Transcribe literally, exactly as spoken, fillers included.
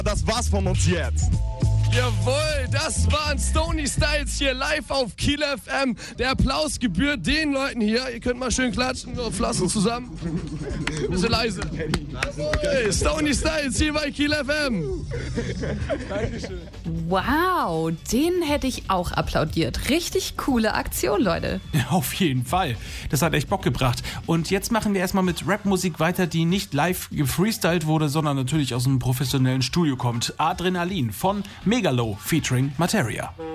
Das war's von uns jetzt. Jawohl, das waren Stony Styles hier live auf Kiel F M. Der Applaus gebührt den Leuten hier. Ihr könnt mal schön klatschen, nur Flossen zusammen. Bisschen leise. Jawohl, Stony Styles hier bei Kiel F M. Dankeschön. Wow, den hätte ich auch applaudiert. Richtig coole Aktion, Leute. Ja, auf jeden Fall. Das hat echt Bock gebracht. Und jetzt machen wir erstmal mit Rapmusik weiter, die nicht live gefreestylt wurde, sondern natürlich aus einem professionellen Studio kommt. Adrenalin von Megalo featuring Materia.